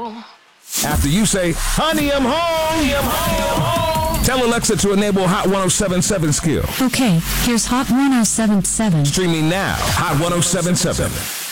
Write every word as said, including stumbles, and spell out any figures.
After you say, honey, I'm home. Honey, I'm home. I'm home. Tell Alexa to enable Hot one oh seven point seven skill. Okay, here's Hot one oh seven point seven. Streaming now, Hot one oh seven point seven.